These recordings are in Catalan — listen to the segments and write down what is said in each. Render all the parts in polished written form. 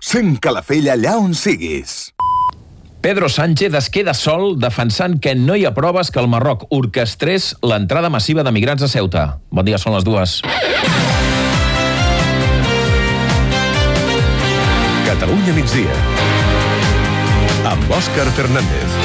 Sent Calafell allà on siguis. Pedro Sánchez es queda sol defensant que no hi ha proves que el Marroc orquestrés l'entrada massiva de migrants a Ceuta. Bon dia, són les 2. Catalunya migdia amb Òscar Fernández.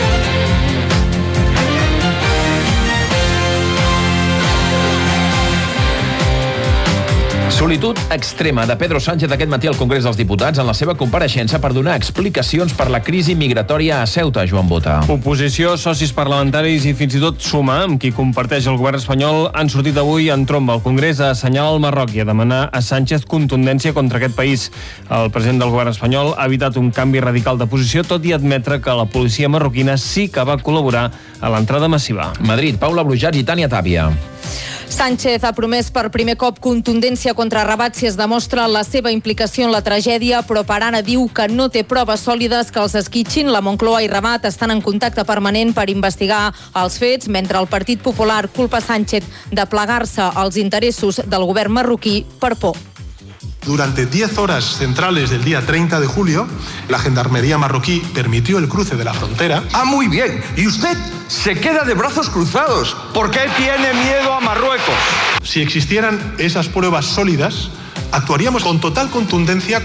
Solitud extrema de Pedro Sánchez aquest matí al Congrés dels Diputats en la seva compareixença per donar explicacions per la crisi migratòria a Ceuta, Joan Bota. Oposició, socis parlamentaris i fins i tot Suma, amb qui comparteix el govern espanyol, han sortit avui en tromba al Congrés a assenyalar el Marroc i a demanar a Sánchez contundència contra aquest país. El president del govern espanyol ha evitat un canvi radical de posició, tot i admetre que la policia marroquina sí que va col·laborar a l'entrada massiva. Madrid, Paula Brujats i Tània Tàpia. Sánchez ha promès per primer cop contundència contra Rabat si es demostra la seva implicació en la tragèdia, però per ara diu que no té proves sòlides que els esquitxin. La Moncloa i Rabat estan en contacte permanent per investigar els fets, mentre el Partit Popular culpa Sánchez de plegar-se als interessos del govern marroquí per por. Durante 10 horas centrales del día 30 de julio, la gendarmería marroquí permitió el cruce de la frontera. Ah, muy bien. ¿Y usted se queda de brazos cruzados? ¿Por qué tiene miedo a Marruecos? Si existieran esas pruebas sólidas, actuaríamos con total contundencia.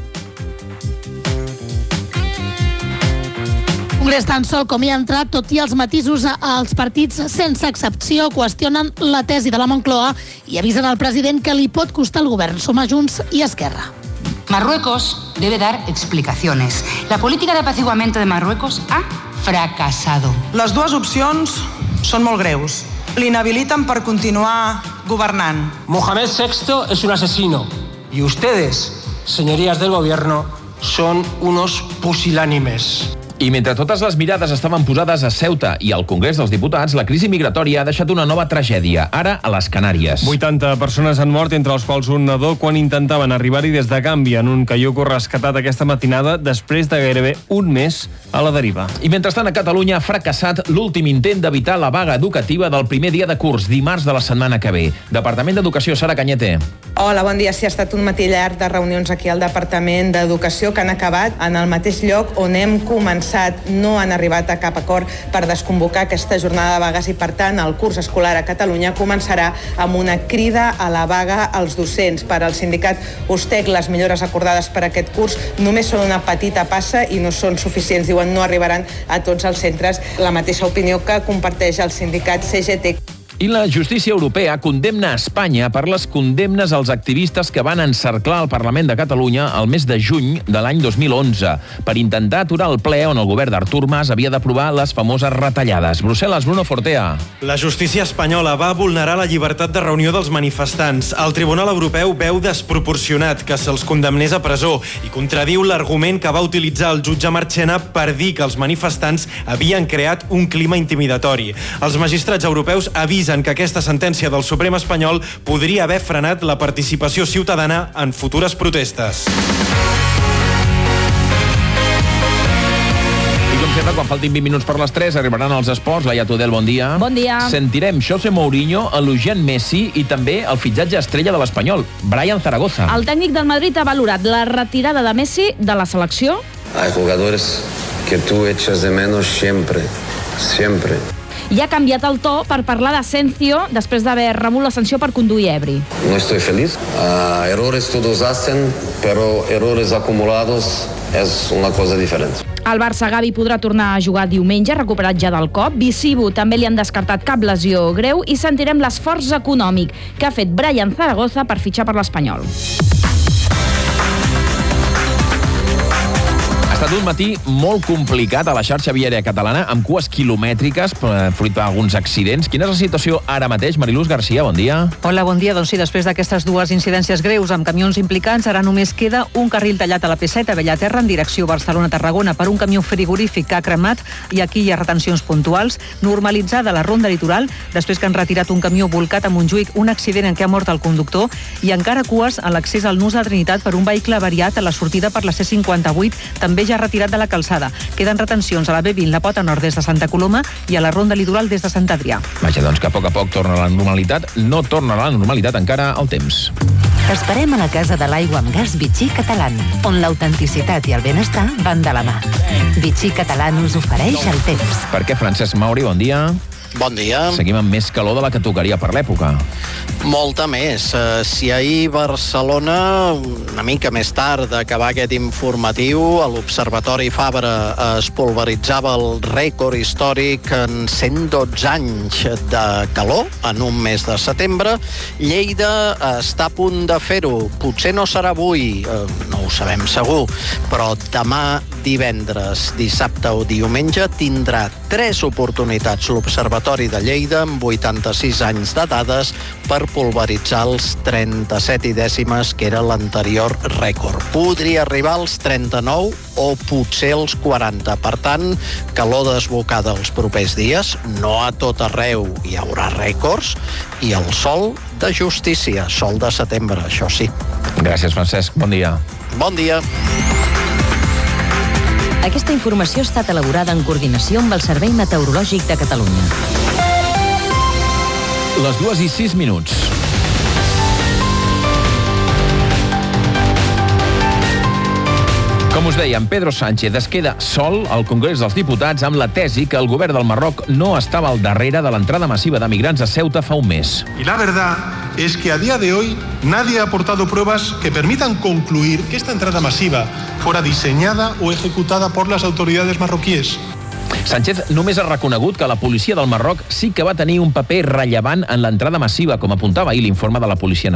Congrés tan sol com hi ha entrat, tot i els matisos als partits, sense excepció, qüestionen la tesi de la Moncloa i avisen al president que li pot costar el govern. Suma Junts i Esquerra. Marruecos debe dar explicaciones. La política de apaciguamiento de Marruecos ha fracasado. Les dues opcions són molt greus. L'inhabiliten per continuar governant. Mohamed VI es un asesino y ustedes, señorías del gobierno, son unos pusilánimes. I mentre totes les mirades estaven posades a Ceuta i al Congrés dels Diputats, la crisi migratòria ha deixat una nova tragèdia, ara a les Canàries. 80 persones han mort, entre els quals un nadó, quan intentaven arribar-hi des de Gàmbia, en un caiuc rescatat aquesta matinada després de gairebé un mes a la deriva. I mentrestant, a Catalunya ha fracassat l'últim intent d'evitar la vaga educativa del primer dia de curs, dimarts de la setmana que ve. Departament d'Educació, Sara Cañete. Hola, bon dia. Sí, ha estat un matí llarg de reunions aquí al Departament d'Educació que han acabat en el mateix lloc on hem començat. No han arribat a cap acord per desconvocar aquesta jornada de vagues i, per tant, el curs escolar a Catalunya començarà amb una crida a la vaga als docents. Per al sindicat USTEC, les millores acordades per aquest curs només són una petita passa i no són suficients. Diuen no arribaran a tots els centres. La mateixa opinió que comparteix el sindicat CGT. I la justícia europea condemna a Espanya per les condemnes als activistes que van encerclar el Parlament de Catalunya el mes de juny de l'any 2011 per intentar aturar el ple on el govern d'Artur Mas havia d'aprovar les famoses retallades. Brussel·les, Bruno Fortea. La justícia espanyola va vulnerar la llibertat de reunió dels manifestants. El Tribunal Europeu veu desproporcionat que se'ls condemnés a presó i contradiu l'argument que va utilitzar el jutge Marchena per dir que els manifestants havien creat un clima intimidatori. Els magistrats europeus avisen que aquesta sentència del Suprem espanyol podria haver frenat la participació ciutadana en futures protestes. I com sempre, quan faltin 20 minuts per les 3, arribaran els esports. Laia Tudel, bon dia. Bon dia. Sentirem José Mourinho, elogiant Messi i també el fitxatge estrella de l'Espanyol, Brian Zaragoza. El tècnic del Madrid ha valorat la retirada de Messi de la selecció. Hay jugadores que tú echas de menos siempre. I ha canviat el to per parlar d'Asensio després d'haver rebut la sanció per conduir ebri. No estoy feliz. Errores todos hacen, pero errores acumulados es una cosa diferente. El Barça Gavi podrà tornar a jugar diumenge, recuperat ja del cop. Visibu també li han descartat cap lesió greu i sentirem l'esforç econòmic que ha fet Brian Zaragoza per fitxar per l'Espanyol. Ha estat un matí molt complicat a la xarxa viària catalana, amb cues quilomètriques, fruit d'alguns accidents. Quina és la situació ara mateix? Mariluz Garcia, bon dia. Hola, bon dia. Doncs sí, després d'aquestes dues incidències greus amb camions implicants, ara només queda un carril tallat a la P7 a Bellaterra en direcció Barcelona-Tarragona per un camió frigorífic que ha cremat i aquí hi ha retencions puntuals. Normalitzada la ronda litoral després que han retirat un camió volcat a Montjuïc, un accident en què ha mort el conductor, i encara cues a l'accés al Nus de Trinitat per un vehicle avariat a la sortida per la C58, també ja retirat de la calçada. Queden retencions a la B20, la Pota Nord des de Santa Coloma i a la ronda litoral des de Sant Adrià. Vaja, doncs que a poc torna a la normalitat. No torna a la normalitat encara el temps. T'esperem a la Casa de l'Aigua amb Gas Vichy Catalan, on l'autenticitat i el benestar van de la mà. Vichy Catalan us ofereix el temps. Per què, Francesc Mauri, bon dia. Bon dia. Seguim amb més calor de la que tocaria per l'època. Molta més. Si ahir Barcelona, una mica més tard d'acabar aquest informatiu, a l'Observatori Fabra es pulveritzava el rècord històric en 112 anys de calor en un mes de setembre, Lleida està a punt de fer-ho. Potser no serà avui, no ho sabem segur, però demà, divendres, dissabte o diumenge tindrà 3 oportunitats l'Observatori de Lleida amb 86 anys de dades per pulveritzar els 37 i dècimes que era l'anterior rècord. Podria arribar als 39 o potser als 40. Per tant, calor desbocada els propers dies, no a tot arreu hi haurà rècords, i el sol de justícia, sol de setembre, això sí. Gràcies, Francesc. Bon dia. Bon dia. Aquesta informació ha estat elaborada en coordinació amb el Servei Meteorològic de Catalunya. Les 2:06. Com us dèiem, Pedro Sánchez es queda sol al Congrés dels Diputats amb la tesi que el govern del Marroc no estava al darrere de l'entrada massiva de migrants a Ceuta fa un mes. Y la verdad es que a día de hoy nadie ha aportado pruebas que permitan concluir que esta entrada masiva fuera diseñada o ejecutada por las autoridades marroquíes. Sánchez només ha reconegut que la policia del Marroc sí que va tenir un paper rellevant en l'entrada massiva, com apuntava ahir l'informe de la Policia